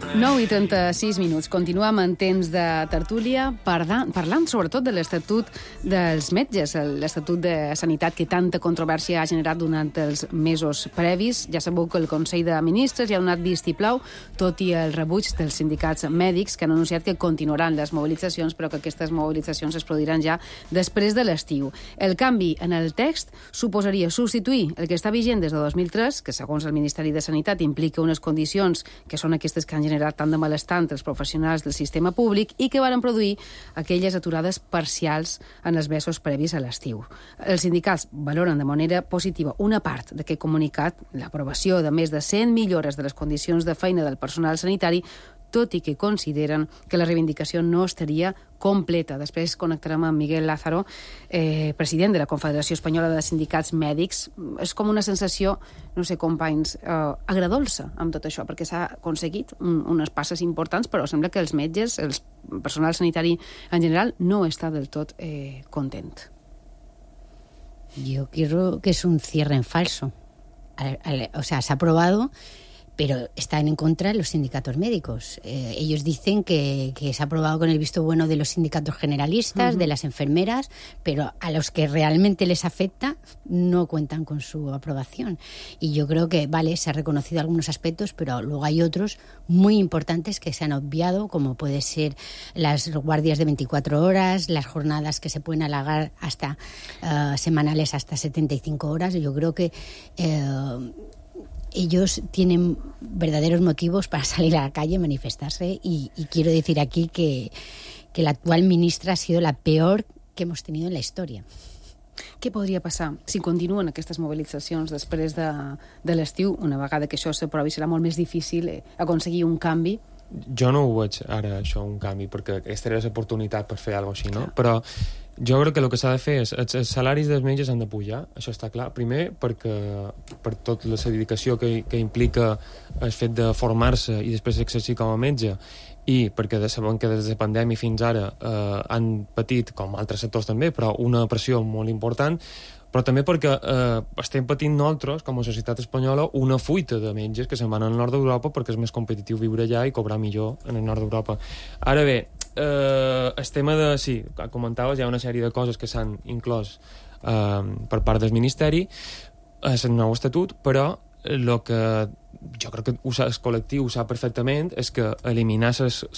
9:36. Continuem en temps de tertúlia parlant sobretot de l'Estatut dels Metges, l'Estatut de Sanitat que tanta controvèrsia ha generat durant els mesos previs. Ja sabeu que el Consell de Ministres ja ha donat vistiplau, tot i el rebuig dels sindicats mèdics que han anunciat que continuaran les mobilitzacions, però que aquestes mobilitzacions es produiran ja després de l'estiu. El canvi en el text suposaria substituir el que està vigent des de 2003, que segons el Ministeri de Sanitat implica unes condicions que són aquestes que han generat tant de malestar entre els professionals del sistema públic i que varen produir aquelles aturades parcials en els mesos previs a l'estiu. Els sindicats valoren de manera positiva una part d'aquest comunicat, l'aprovació de més de 100 millores de les condicions de feina del personal sanitari, tot i que consideren que la reivindicació no estaria completa. Després connectarem amb Miguel Lázaro, president de la Confederació Espanyola de Sindicats Mèdics. És com una sensació, no sé, companys, agradolça amb tot això, perquè s'ha aconseguit unes passes importants, però sembla que els metges, el personal sanitari en general, no està del tot content. Yo creo que es un cierre en falso. O sea, se ha aprobado, pero están en contra los sindicatos médicos. Ellos dicen que se ha aprobado con el visto bueno de los sindicatos generalistas, de las enfermeras, pero a los que realmente les afecta no cuentan con su aprobación. Y yo creo que, vale, se ha reconocido algunos aspectos, pero luego hay otros muy importantes que se han obviado, como puede ser las guardias de 24 horas, las jornadas que se pueden alargar hasta semanales hasta 75 horas. Yo creo que ellos tienen verdaderos motivos para salir a la calle, manifestarse, y quiero decir aquí que la actual ministra ha sido la peor que hemos tenido en la historia. Què podria passar si continuen aquestes mobilitzacions després de l'estiu? Una vegada que això s'aprovi serà molt més difícil aconseguir un canvi. Jo no ho veig ara, això, un canvi, perquè aquesta era l'oportunitat per fer alguna cosa així, no? Però jo crec que el que s'ha de fer és els salaris dels metges han de pujar, això està clar. Primer, perquè per tota la dedicació que implica el fet de formar-se i després exercir com a metge, i perquè sabem que des de la pandèmia fins ara han patit, com altres sectors també, però una pressió molt important, però també perquè estem patint nosaltres, com a societat espanyola, una fuita de metges que se'n van al nord d'Europa perquè és més competitiu viure allà i cobrar millor en el nord d'Europa. Ara bé, el tema de... Sí, com comentaves, hi ha una sèrie de coses que s'han inclòs per part del Ministeri, el nou estatut, però el que jo crec que el col·lectiu ho sap perfectament és que eliminar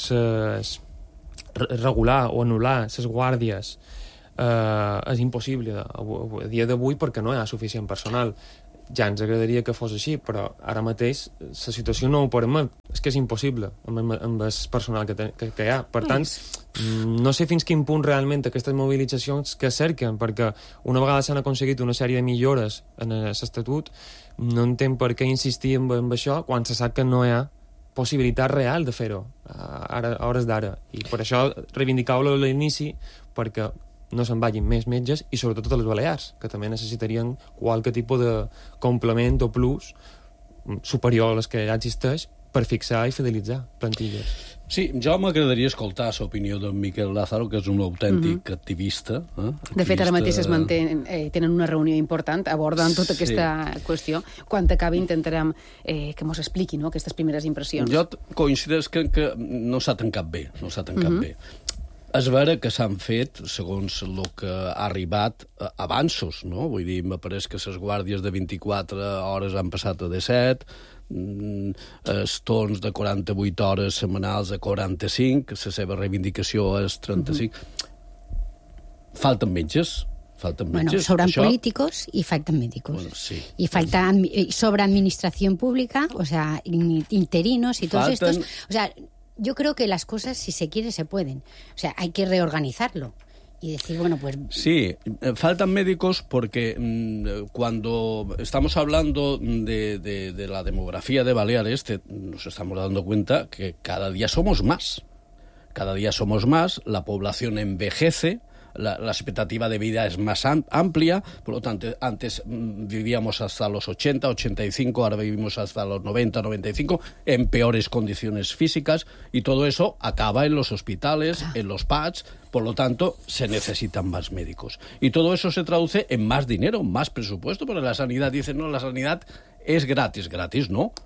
regular o anul·lar les guàrdies és impossible a dia d'avui perquè no hi ha suficient personal. Ja ens agradaria que fos així, però ara mateix la situació no ho permet. És que és impossible amb el personal que hi ha. Per tant, no sé fins quin punt realment aquestes mobilitzacions que cerquen, perquè una vegada s'han aconseguit una sèrie de millores en l'Estatut, no entenc per què insistir en això quan se sap que no hi ha possibilitat real de fer-ho a hores d'ara. I per això reivindicava-ho a l'inici, perquè no se'n vagin més metges, i sobretot a les Balears, que també necessitarien qualque tipus de complement o plus superior a les que ja existeix per fixar i fidelitzar plantilles. Sí, jo m'agradaria escoltar l'opinió d'en Miquel Lázaro, que és un autèntic activista. De fet, ara mateix tenen una reunió important abordant tota aquesta qüestió. Quan acabi intentarem que mos expliqui aquestes primeres impressions. Jo coincideix que no s'ha tancat bé, bé. És vera que s'han fet, segons el que ha arribat, avanços, no? Vull dir, m'apareix que les guàrdies de 24 hores han passat a 17, els torns de 48 hores setmanals a 45, la seva reivindicació és 35. Falten metges. Bueno, sobran políticos y faltan médicos. Bueno, sí. Y sobra administración pública, o sea, interinos y todos estos. O sea, yo creo que las cosas, si se quiere, se pueden. O sea, hay que reorganizarlo y decir, bueno, pues... Sí, faltan médicos porque cuando estamos hablando de la demografía de Baleares, nos estamos dando cuenta que cada día somos más. Cada día somos más, la población envejece, la expectativa de vida es más amplia, por lo tanto, antes vivíamos hasta los 80, 85, ahora vivimos hasta los 90, 95, en peores condiciones físicas, y todo eso acaba en los hospitales, en los PACs, por lo tanto, se necesitan más médicos. Y todo eso se traduce en más dinero, más presupuesto, porque la sanidad dice, no, la sanidad es gratis, no.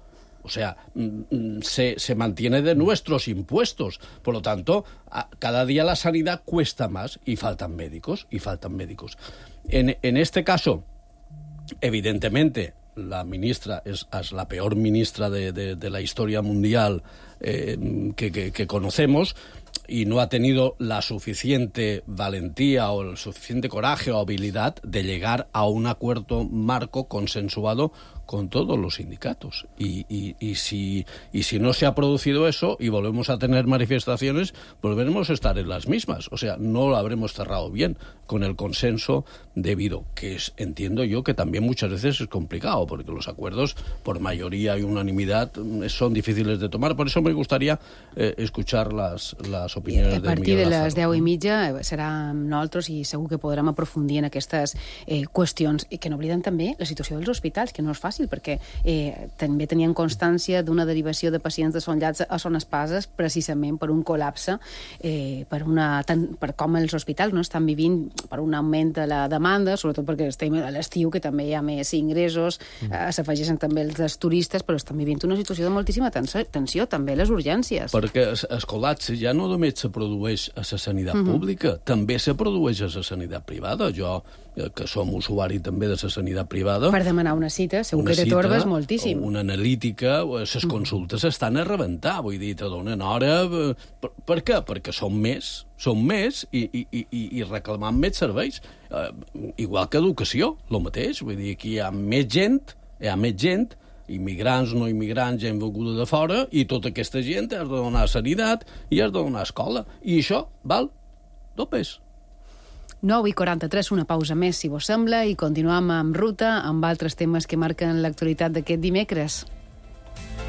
O sea, se mantiene de nuestros impuestos. Por lo tanto, cada día la sanidad cuesta más y faltan médicos, En este caso, evidentemente, la ministra es la peor ministra de la historia mundial que conocemos, y no ha tenido la suficiente valentía o el suficiente coraje o habilidad de llegar a un acuerdo marco consensuado con todos los sindicatos. Y si no se ha producido eso y volvemos a tener manifestaciones, volveremos a estar en las mismas. O sea, no lo habremos cerrado bien con el consenso debido, que entiendo yo que también muchas veces es complicado, porque los acuerdos por mayoría y unanimidad son difíciles de tomar. Por eso me gustaría escuchar las opinions de Miguel Lázaro. A partir de les 10:30 serà amb nosaltres i segur que podrem aprofundir en aquestes qüestions. I que no oblidem també la situació dels hospitals, que no és fàcil, perquè també tenien constància d'una derivació de pacients de Son Llats a Son Espases precisament per un col·lapse, per com els hospitals no estan vivint per un augment de la demanda, sobretot perquè estem a l'estiu, que també hi ha més ingressos, s'afegeixen també els dels turistes, però estan vivint una situació de moltíssima tensió, també les urgències. Perquè el col·lapse ja no només se produeix a la sanitat pública, també se produeix a la sanitat privada. Jo, que som usuari també de la sanitat privada... Per demanar una cita, segur que t'atorbes moltíssim. Una analítica, les consultes estan a rebentar, vull dir, te donen hora... Per què? Perquè som més i reclamant més serveis. Igual que educació, el mateix. Vull dir, aquí hi ha més gent, immigrants, no immigrants, gent vinguda de fora, i tota aquesta gent has de donar sanitat i has de donar escola. I això val 2 pesos. 9:43, una pausa més, si vos sembla, i continuem amb ruta, amb altres temes que marquen l'actualitat d'aquest dimecres.